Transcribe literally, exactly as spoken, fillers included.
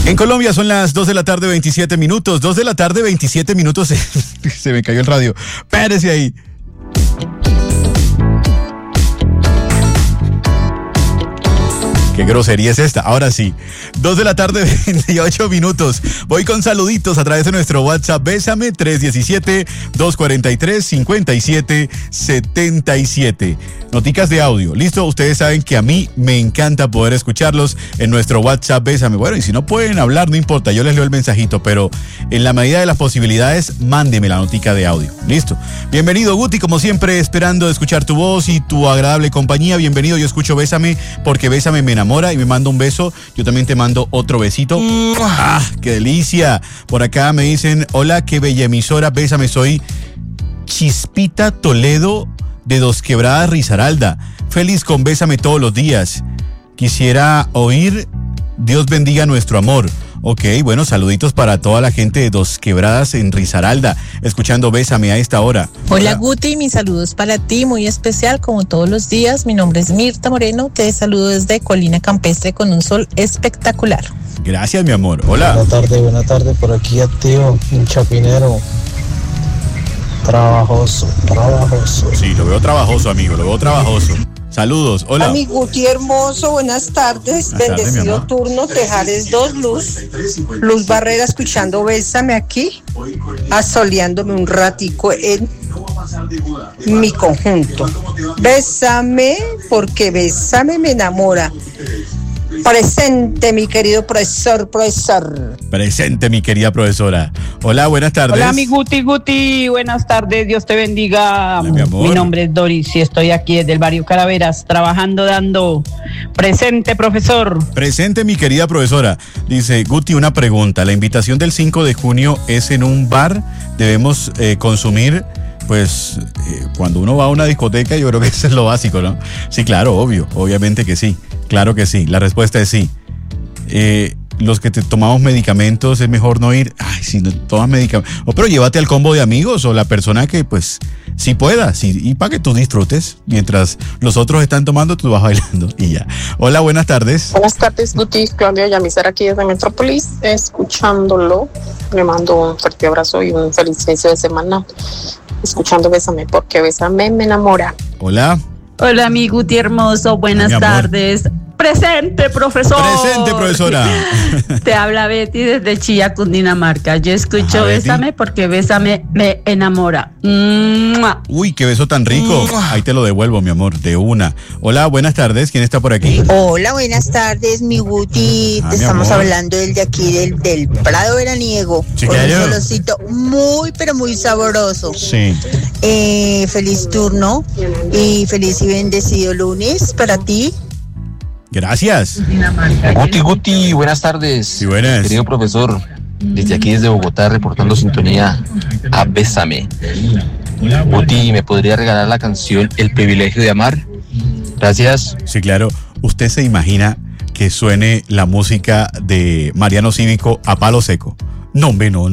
En Colombia son las dos de la tarde, veintisiete minutos. dos de la tarde, veintisiete minutos. Se me cayó el radio. Párese ahí. ¿Qué grosería es esta? Ahora sí. dos de la tarde, veintiocho minutos. Voy con saluditos a través de nuestro WhatsApp. Bésame tres uno siete, dos cuatro tres, cinco siete siete siete. Noticas de audio. ¿Listo? Ustedes saben que a mí me encanta poder escucharlos en nuestro WhatsApp. Bésame. Bueno, y si no pueden hablar, no importa. Yo les leo el mensajito, pero en la medida de las posibilidades, mándeme la notica de audio. ¿Listo? Bienvenido, Guti. Como siempre, esperando escuchar tu voz y tu agradable compañía. Bienvenido. Yo escucho Bésame porque Bésame me enamora y me manda un beso. Yo también te mando otro besito. ¡Ah, qué delicia! Por acá me dicen, hola, qué bella emisora. Bésame, soy Chispita Toledo de Dos Quebradas, Risaralda. Feliz con Bésame todos los días. Quisiera oír Dios bendiga nuestro amor. Ok, bueno, saluditos para toda la gente de Dos Quebradas en Risaralda, escuchando Bésame a esta hora. Hola, Hola Guti, mis saludos para ti, muy especial como todos los días. Mi nombre es Mirta Moreno, te saludo desde Colina Campestre con un sol espectacular. Gracias, mi amor. Hola. Buenas tardes, buenas tardes, por aquí activo, un chapinero. Trabajoso, trabajoso. Sí, lo veo trabajoso, amigo, lo veo trabajoso. Saludos, hola. A mi Guti hermoso, buenas tardes. Buenas Bendecido tardes, turno, Tejares dos, Luz. Luz Barrera, escuchando Bésame aquí, asoleándome un ratico en mi conjunto. Bésame, porque Bésame me enamora. Presente, mi querido profesor, profesor. Presente, mi querida profesora. Hola, buenas tardes. Hola, mi Guti, Guti. Buenas tardes, Dios te bendiga. Hola, mi amor. Mi nombre es Doris y estoy aquí desde el barrio Calaveras, trabajando, dando. Presente, profesor. Presente, mi querida profesora. Dice, Guti, una pregunta. La invitación del cinco de junio es en un bar. Debemos eh, consumir... Pues eh, cuando uno va a una discoteca, yo creo que eso es lo básico, ¿no? Sí, claro, obvio, obviamente que sí, claro que sí, la respuesta es sí. Eh, los que te tomamos medicamentos es mejor no ir. Ay, si no tomas medicamentos, oh, pero llévate al combo de amigos o la persona que pues sí pueda, sí, y para que tú disfrutes mientras los otros están tomando, tú vas bailando y ya. Hola, buenas tardes. Buenas tardes, Guti, Claudia Yamizar aquí desde Metrópolis, escuchándolo. Le mando un fuerte abrazo y un feliz inicio de semana. Escuchando Bésame, porque Bésame me enamora. Hola. Hola, mi Guti hermoso, buenas tardes. Presente, profesor. Presente, profesora. Te habla Betty desde Chía, Cundinamarca. Yo escucho Ajá, Bésame porque Bésame me enamora. ¡Mua! Uy, qué beso tan rico. ¡Mua! Ahí te lo devuelvo, mi amor, de una. Hola, buenas tardes. ¿Quién está por aquí? Hola, buenas tardes, mi Guti. Ah, Te mi estamos amor. hablando del de aquí, del, del Prado Veraniego. Sí, con un solocito muy, pero muy sabroso. Sí. Eh, feliz turno y feliz y bendecido lunes para ti. Gracias. Guti, Guti, buenas tardes. Sí, buenas. Querido profesor, desde aquí desde Bogotá reportando sintonía a Bésame. Guti, ¿me podría regalar la canción El privilegio de amar? Gracias. Sí, claro. ¿Usted se imagina que suene la música de Mariano Cívico a palo seco? No, hombre, no, no.